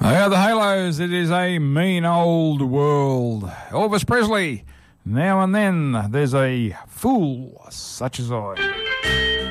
They are the Halos. It is a mean old world. Elvis Presley. Now and then there's a fool such as I.